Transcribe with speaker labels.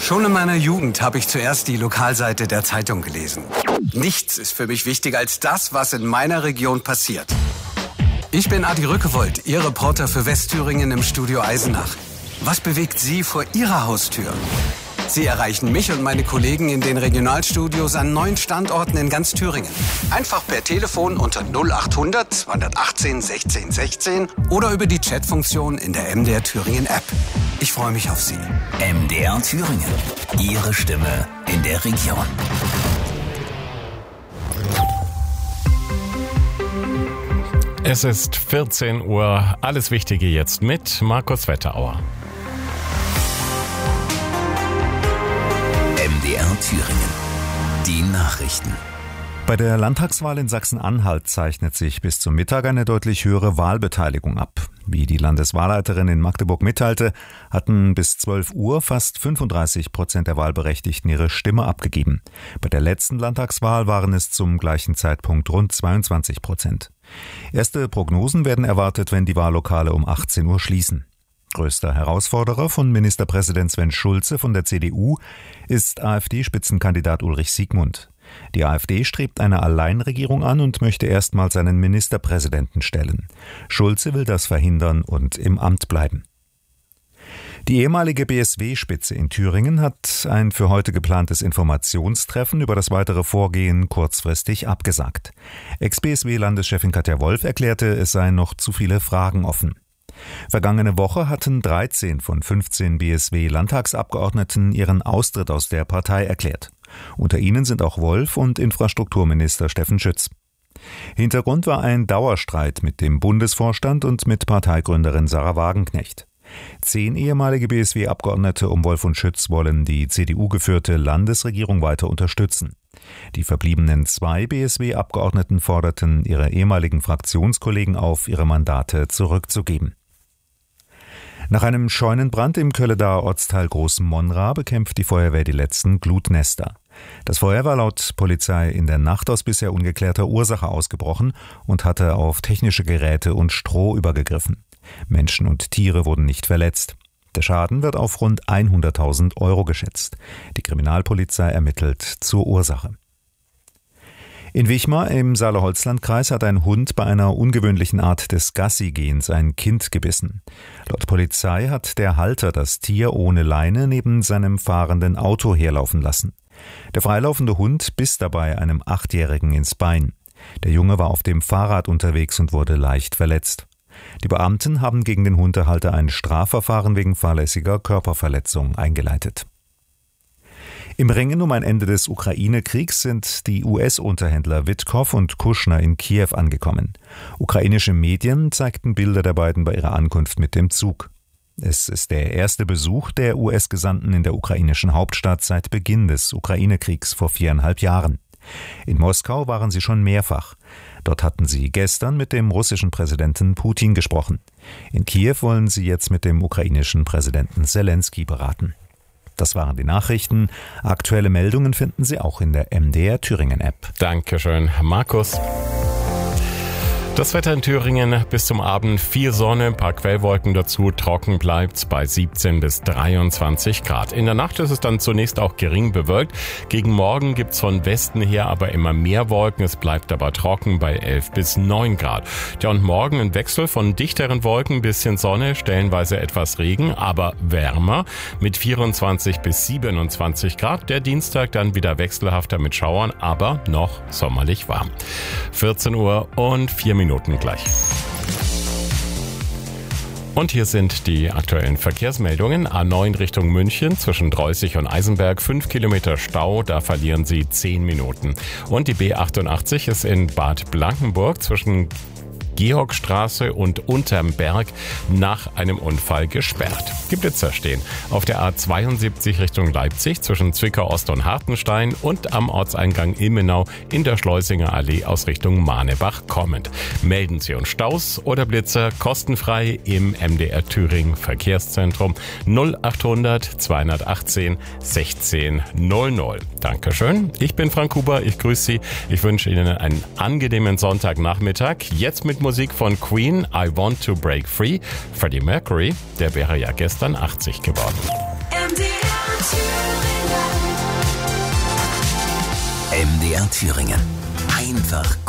Speaker 1: Schon in meiner Jugend habe ich zuerst die Lokalseite der Zeitung gelesen. Nichts ist für mich wichtiger als das, was in meiner Region passiert. Ich bin Adi Rückewold, Ihr Reporter für Westthüringen im Studio Eisenach. Was bewegt Sie vor Ihrer Haustür? Sie erreichen mich und meine Kollegen in den Regionalstudios an 9 Standorten in ganz Thüringen. Einfach per Telefon unter 0800 218 16 16 oder über die Chatfunktion in der MDR Thüringen App. Ich freue mich auf Sie.
Speaker 2: MDR Thüringen. Ihre Stimme in der Region.
Speaker 3: Es ist 14 Uhr. Alles Wichtige jetzt mit Markus Wetterauer.
Speaker 2: MDR Thüringen. Die Nachrichten.
Speaker 4: Bei der Landtagswahl in Sachsen-Anhalt zeichnet sich bis zum Mittag eine deutlich höhere Wahlbeteiligung ab. Wie die Landeswahlleiterin in Magdeburg mitteilte, hatten bis 12 Uhr fast 35% der Wahlberechtigten ihre Stimme abgegeben. Bei der letzten Landtagswahl waren es zum gleichen Zeitpunkt rund 22%. Erste Prognosen werden erwartet, wenn die Wahllokale um 18 Uhr schließen. Größter Herausforderer von Ministerpräsident Sven Schulze von der CDU ist AfD-Spitzenkandidat Ulrich Siegmund. Die AfD strebt eine Alleinregierung an und möchte erstmals einen Ministerpräsidenten stellen. Schulze will das verhindern und im Amt bleiben. Die ehemalige BSW-Spitze in Thüringen hat ein für heute geplantes Informationstreffen über das weitere Vorgehen kurzfristig abgesagt. Ex-BSW-Landeschefin Katja Wolf erklärte, es seien noch zu viele Fragen offen. Vergangene Woche hatten 13 von 15 BSW-Landtagsabgeordneten ihren Austritt aus der Partei erklärt. Unter ihnen sind auch Wolf und Infrastrukturminister Steffen Schütz. Hintergrund war ein Dauerstreit mit dem Bundesvorstand und mit Parteigründerin Sarah Wagenknecht. 10 ehemalige BSW-Abgeordnete um Wolf und Schütz wollen die CDU-geführte Landesregierung weiter unterstützen. Die verbliebenen 2 BSW-Abgeordneten forderten ihre ehemaligen Fraktionskollegen auf, ihre Mandate zurückzugeben. Nach einem Scheunenbrand im Kölledaer Ortsteil Großmonra bekämpft die Feuerwehr die letzten Glutnester. Das Feuer war laut Polizei in der Nacht aus bisher ungeklärter Ursache ausgebrochen und hatte auf technische Geräte und Stroh übergegriffen. Menschen und Tiere wurden nicht verletzt. Der Schaden wird auf rund 100.000 € geschätzt. Die Kriminalpolizei ermittelt zur Ursache. In Wichmar im Saale-Holzland-Kreis hat ein Hund bei einer ungewöhnlichen Art des Gassi-Gehens ein Kind gebissen. Laut Polizei hat der Halter das Tier ohne Leine neben seinem fahrenden Auto herlaufen lassen. Der freilaufende Hund biss dabei einem 8-Jährigen ins Bein. Der Junge war auf dem Fahrrad unterwegs und wurde leicht verletzt. Die Beamten haben gegen den Hundehalter ein Strafverfahren wegen fahrlässiger Körperverletzung eingeleitet. Im Ringen um ein Ende des Ukraine-Kriegs sind die US-Unterhändler Witkow und Kushner in Kiew angekommen. Ukrainische Medien zeigten Bilder der beiden bei ihrer Ankunft mit dem Zug. Es ist der erste Besuch der US-Gesandten in der ukrainischen Hauptstadt seit Beginn des Ukraine-Kriegs vor 4,5 Jahren. In Moskau waren sie schon mehrfach. Dort hatten sie gestern mit dem russischen Präsidenten Putin gesprochen. In Kiew wollen sie jetzt mit dem ukrainischen Präsidenten Selenskyj beraten. Das waren die Nachrichten. Aktuelle Meldungen finden Sie auch in der MDR Thüringen App.
Speaker 3: Dankeschön, Markus. Das Wetter in Thüringen bis zum Abend: viel Sonne, ein paar Quellwolken dazu, trocken bleibt's bei 17 bis 23 Grad. In der Nacht ist es dann zunächst auch gering bewölkt. Gegen Morgen gibt's von Westen her aber immer mehr Wolken. Es bleibt aber trocken bei 11 bis 9 Grad. Ja, und morgen ein Wechsel von dichteren Wolken, bisschen Sonne, stellenweise etwas Regen, aber wärmer mit 24 bis 27 Grad. Der Dienstag dann wieder wechselhafter mit Schauern, aber noch sommerlich warm. 14 Uhr und 4 Minuten gleich. Und hier sind die aktuellen Verkehrsmeldungen. A9 Richtung München zwischen Dreußig und Eisenberg, 5 Kilometer Stau, da verlieren Sie 10 Minuten. Und die B88 ist in Bad Blankenburg zwischen Georgstraße und unterm Berg nach einem Unfall gesperrt. Die Blitzer stehen auf der A72 Richtung Leipzig zwischen Zwickau Ost und Hartenstein und am Ortseingang Ilmenau in der Schleusinger Allee aus Richtung Manebach kommend. Melden Sie uns Staus oder Blitzer kostenfrei im MDR Thüringen Verkehrszentrum 0800 218 16 00. Dankeschön. Ich bin Frank Huber, ich grüße Sie. Ich wünsche Ihnen einen angenehmen Sonntagnachmittag. Jetzt mit Musik von Queen, I Want to Break Free. Freddie Mercury, der wäre ja gestern 80 geworden. MDR
Speaker 2: MDR Thüringen. Einfach gut.